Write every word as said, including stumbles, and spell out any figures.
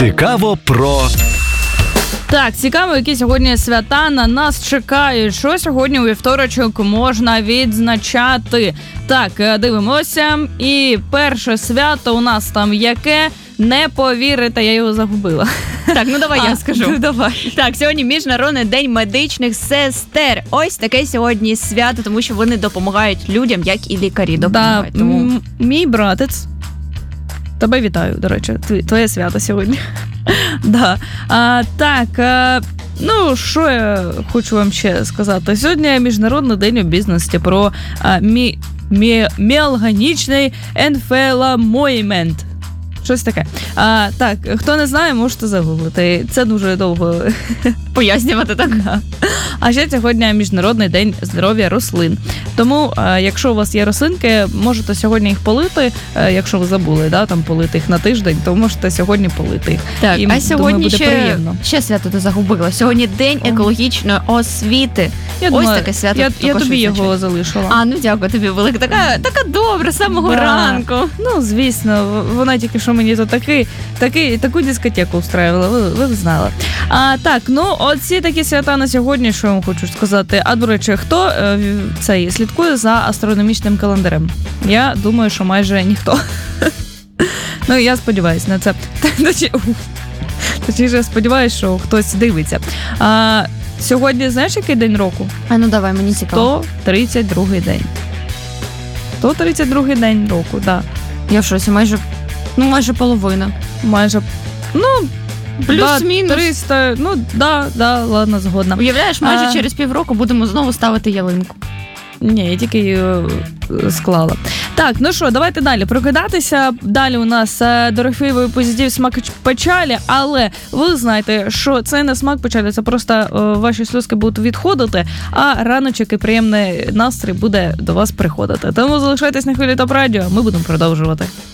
Цікаво про... Так, цікаво, які сьогодні свята на нас чекають. Що сьогодні у вівторочок можна відзначати? Так, дивимося. І перше свято у нас там яке? Не повірите, я його загубила. Так, ну давай а, я скажу. Ну, давай. Так, сьогодні Міжнародний день медичних сестер. Ось таке сьогодні свято, тому що вони допомагають людям, як і лікарі допомагають. Да, тому... м- мій братець. Тебе вітаю, до речі, твоє свято сьогодні. Да. А, так, а, ну, що я хочу вам ще сказати? Сьогодні Міжнародний день обізнаності про а, мі, мі, міалгінічний енфаламоїмент. Щось таке. А, так, хто не знає, можете загуглити. Це дуже довго пояснювати, так? А ще сьогодні Міжнародний день здоров'я рослин. Тому, а, якщо у вас є рослинки, можете сьогодні їх полити. А, якщо ви забули, да, там полити їх на тиждень, то можете сьогодні полити їх. Так, і, а сьогодні думаю, буде ще, приємно. ще свято ти загубила. Сьогодні день екологічної освіти. Я Ось думаю, таке свято. Я, я тобі відзначає. його залишила. А, ну дякую тобі, велика. Така, така добра, з самого Да. ранку. Ну, звісно, вона тільки що мені то такий, такий, таку дискотеку устраювала, ви, ви б знали. А, так, ну, оці такі свята на сьогодні, що я вам хочу сказати. А, до речі, хто е, цей слідкує за астрономічним календарем? Я думаю, що майже ніхто. Ну, я сподіваюся на це. Точніше, я сподіваюся, що хтось дивиться. А, сьогодні, знаєш, який день року? А ну давай, мені цікаво. сто тридцять другий день. сто тридцять другий день року, так. Я в шоці, майже, ну, майже половина. Майже, ну, Плюс-мінус. да, триста, ну, да, да, ладно, згодна. Уявляєш, майже А... через півроку будемо знову ставити ялинку. Ні, я тільки її склала. Так, ну що, давайте далі прокидатися. Далі у нас дорофеєвий позитив, смак печалі, але ви знаєте, що це не смак печалі, це просто е, ваші сльозки будуть відходити, а раночок і приємний настрій буде до вас приходити. Тому залишайтесь на хвилі Топ Радіо, ми будемо продовжувати.